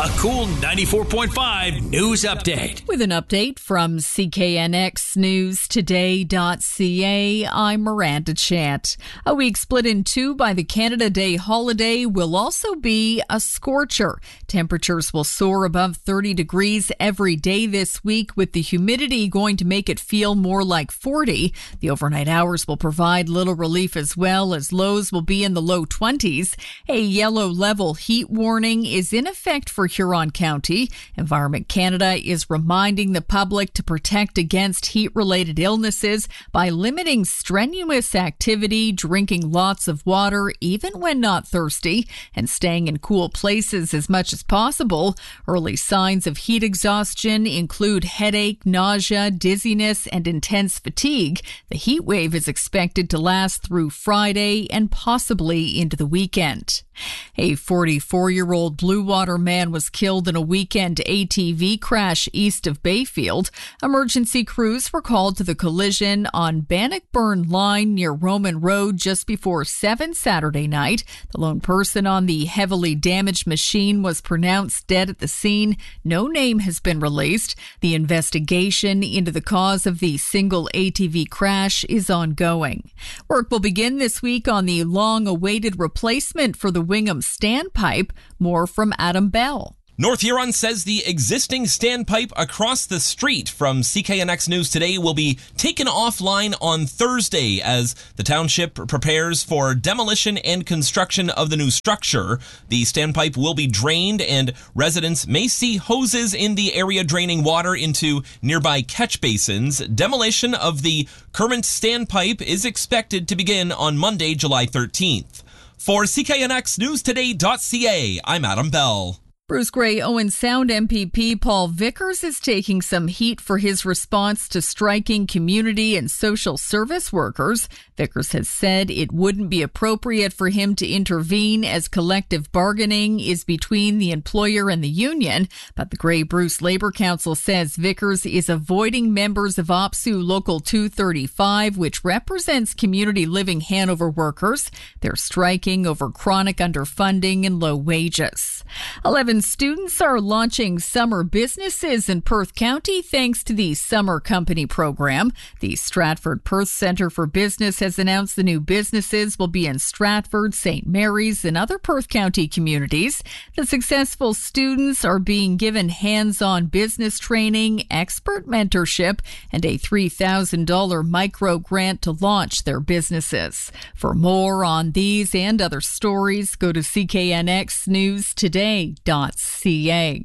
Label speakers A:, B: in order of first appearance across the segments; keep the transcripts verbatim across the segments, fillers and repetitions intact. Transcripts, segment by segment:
A: A cool ninety-four point five news update.
B: With an update from C K N X News Today dot C A, I'm Miranda Chant. A week split in two by the Canada Day holiday will also be a scorcher. Temperatures will soar above thirty degrees every day this week, with the humidity going to make it feel more like forty. The overnight hours will provide little relief as well, as lows will be in the low twenties. A yellow level heat warning is in effect for Huron County. Environment Canada is reminding the public to protect against heat-related illnesses by limiting strenuous activity, drinking lots of water even when not thirsty, and staying in cool places as much as possible. Early signs of heat exhaustion include headache, nausea, dizziness, and intense fatigue. The heat wave is expected to last through Friday and possibly into the weekend. A forty-four-year-old Blue Water man was killed in a weekend A T V crash east of Bayfield. Emergency crews were called to the collision on Bannockburn Line near Roman Road just before seven Saturday night. The lone person on the heavily damaged machine was pronounced dead at the scene. No name has been released. The investigation into the cause of the single A T V crash is ongoing. Work will begin this week on the long-awaited replacement for the Wingham standpipe. More from Adam Bell.
C: North Huron says the existing standpipe across the street from C K N X News Today will be taken offline on Thursday as the township prepares for demolition and construction of the new structure. The standpipe will be drained, and residents may see hoses in the area draining water into nearby catch basins. Demolition of the current standpipe is expected to begin on Monday, July thirteenth. For C K N X News Today dot C A, I'm Adam Bell.
B: Bruce Grey Owen Sound M P P Paul Vickers is taking some heat for his response to striking community and social service workers. Vickers has said it wouldn't be appropriate for him to intervene as collective bargaining is between the employer and the union. But the Grey Bruce Labour Council says Vickers is avoiding members of O P S U Local two thirty-five, which represents community living Hanover workers. They're striking over chronic underfunding and low wages. Eleven students are launching summer businesses in Perth County thanks to the Summer Company program. The Stratford Perth Centre for Business has announced the new businesses will be in Stratford, Saint Mary's, and other Perth County communities. The successful students are being given hands-on business training, expert mentorship, and a three thousand dollars micro grant to launch their businesses. For more on these and other stories, go to C K N X News Today dot C A.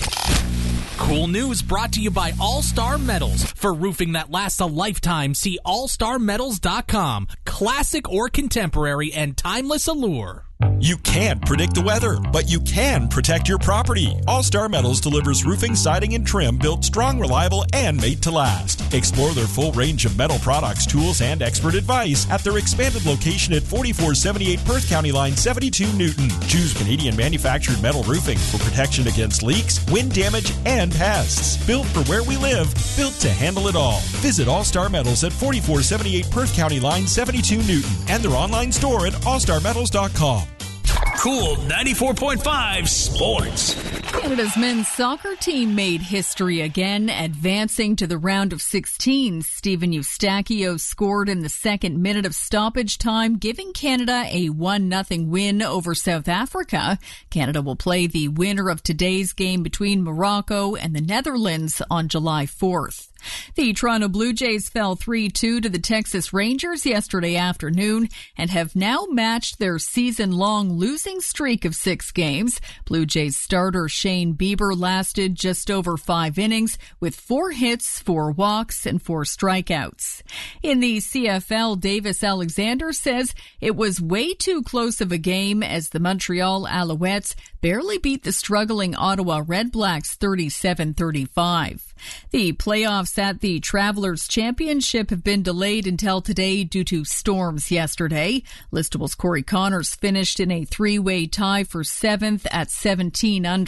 D: Cool news brought to you by All-Star Metals. For roofing that lasts a lifetime, see all star metals dot com. Classic or contemporary and timeless allure.
E: You can't predict the weather, but you can protect your property. All-Star Metals delivers roofing, siding, and trim built strong, reliable, and made to last. Explore their full range of metal products, tools, and expert advice at their expanded location at forty-four seventy-eight Perth County Line seventy-two Newton. Choose Canadian manufactured metal roofing for protection against leaks, wind damage, and pests. Built for where we live, built to handle it all. Visit All-Star Metals at forty-four seventy-eight Perth County Line seventy-two Newton and their online store at all star metals dot com.
A: Cool ninety-four point five Sports.
B: Canada's men's soccer team made history again, advancing to the round of sixteen. Stephen Eustachio scored in the second minute of stoppage time, giving Canada a one nothing win over South Africa. Canada will play the winner of today's game between Morocco and the Netherlands on July fourth. The Toronto Blue Jays fell three two to the Texas Rangers yesterday afternoon and have now matched their season-long losing streak of six games. Blue Jays starter Shane Bieber lasted just over five innings with four hits, four walks, and four strikeouts. In the C F L, Davis Alexander says it was way too close of a game as the Montreal Alouettes barely beat the struggling Ottawa Redblacks thirty-seven thirty-five. The playoffs at the Travelers Championship have been delayed until today due to storms yesterday. Listable's Corey Connors finished in a three-way tie for seventh at seventeen under.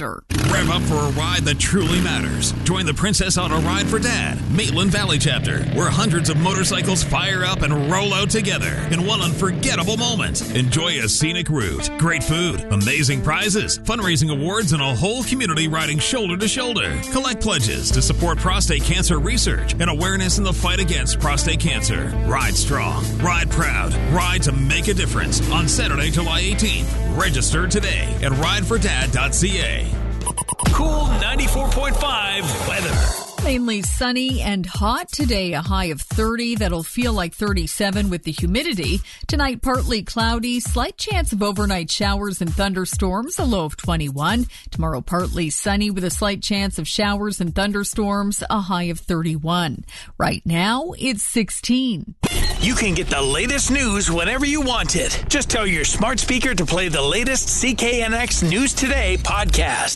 F: Rev up for a ride that truly matters. Join the Princess Auto Ride for Dad, Maitland Valley chapter, where hundreds of motorcycles fire up and roll out together in one unforgettable moment. Enjoy a scenic route, great food, amazing prizes, fundraising awards, and a whole community riding shoulder to shoulder. Collect pledges to support prostate cancer research and awareness in the fight against prostate cancer. Ride strong, ride proud, ride to make a difference on Saturday, July eighteenth. Register today at ride for dad dot c a.
A: Cool ninety-four point five weather.
B: Mainly sunny and hot today, a high of thirty. That'll feel like thirty-seven with the humidity. Tonight, partly cloudy, slight chance of overnight showers and thunderstorms, a low of twenty-one. Tomorrow, partly sunny with a slight chance of showers and thunderstorms, a high of thirty-one. Right now, it's sixteen.
A: You can get the latest news whenever you want it. Just tell your smart speaker to play the latest C K N X News Today podcast.